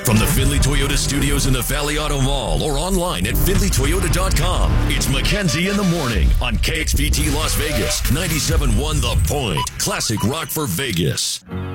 From the Findlay Toyota studios in the Valley Auto Mall or online at FindlayToyota.com, it's Mackenzie in the Morning on KXVT Las Vegas, 97.1 The Point. Classic rock for Vegas.